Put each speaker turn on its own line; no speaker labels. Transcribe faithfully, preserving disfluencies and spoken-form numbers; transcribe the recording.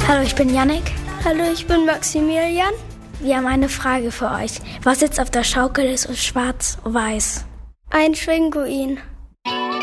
Hallo, ich bin Yannick.
Hallo, ich bin Maximilian.
Wir haben eine Frage für euch. Was sitzt auf der Schaukel ist schwarz-weiß?
Ein Pinguin.